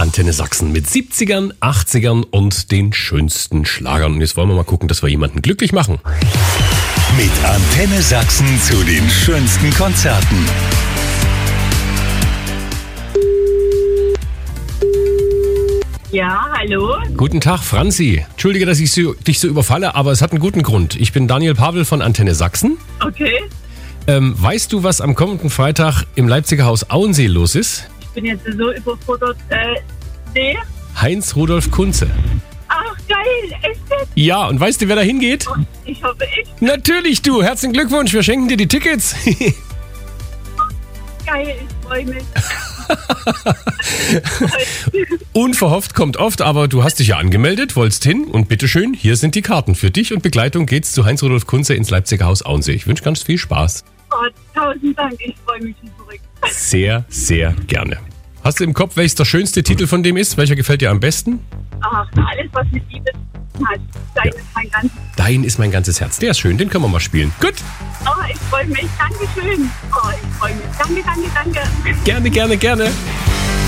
Antenne Sachsen mit 70ern, 80ern und den schönsten Schlagern. Und jetzt wollen wir mal gucken, dass wir jemanden glücklich machen. Mit Antenne Sachsen zu den schönsten Konzerten. Ja, hallo? Guten Tag, Franzi. Entschuldige, dass ich dich so überfalle, aber es hat einen guten Grund. Ich bin Daniel Pavel von Antenne Sachsen. Okay. Weißt du, was am kommenden Freitag im Leipziger Haus Auensee los ist? Ich bin jetzt so überfordert. Nee. Heinz Rudolf Kunze. Ach, geil. Echt jetzt? Ja, und weißt du, wer da hingeht? Ich hoffe, ich. Natürlich du. Herzlichen Glückwunsch. Wir schenken dir die Tickets. Geil, ich freue mich. Unverhofft kommt oft, aber du hast dich ja angemeldet, wolltest hin und bitteschön, hier sind die Karten für dich und Begleitung geht's zu Heinz Rudolf Kunze ins Leipziger Haus Auensee. Ich wünsche ganz viel Spaß. Oh, 1000 Dank, ich freue mich schon zurück. Sehr, sehr gerne. Hast du im Kopf, welches der schönste Titel von dem ist? Welcher gefällt dir am besten? Ach, alles, was mit Liebe zu tun hat. Dein ist mein ganzes. Dein ist mein ganzes Herz. Der ist schön, den können wir mal spielen. Gut. Oh, ich freue mich. Dankeschön. Oh, ich freue mich. Danke, danke, danke. Gerne, gerne, gerne.